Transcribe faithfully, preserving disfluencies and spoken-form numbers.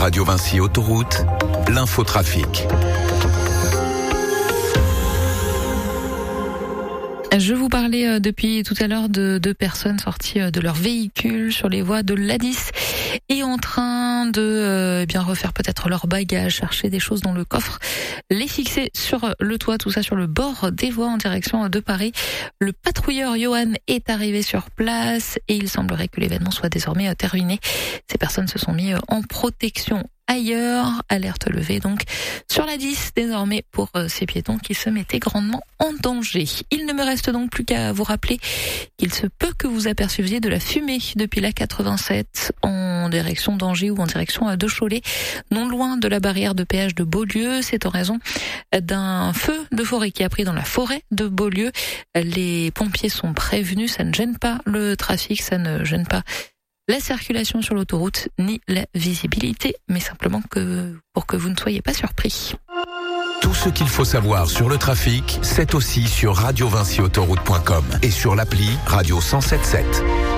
Radio Vinci Autoroute, l'infotrafic. Je vous parlais depuis tout à l'heure de deux personnes sorties de leur véhicule sur les voies de l'A dix et en train de euh, bien refaire peut-être leur bagage, chercher des choses dans le coffre, les fixer sur le toit, tout ça sur le bord des voies en direction de Paris. Le patrouilleur Johan est arrivé sur place et il semblerait que l'événement soit désormais terminé. Ces personnes se sont mis en protection ailleurs, alerte levée donc sur l'A dix désormais pour euh, ces piétons qui se mettaient grandement en danger. Il ne me reste donc plus qu'à vous rappeler qu'il se peut que vous aperceviez de la fumée depuis l'A quatre-vingt-sept en direction d'Angers ou en direction de Cholet, non loin de la barrière de péage de Beaulieu. C'est en raison d'un feu de forêt qui a pris dans la forêt de Beaulieu. Les pompiers sont prévenus, ça ne gêne pas le trafic, ça ne gêne pas la circulation sur l'autoroute ni la visibilité, mais simplement que pour que vous ne soyez pas surpris. Tout ce qu'il faut savoir sur le trafic, c'est aussi sur radio vinci autoroute point com et sur l'appli Radio cent soixante-sept.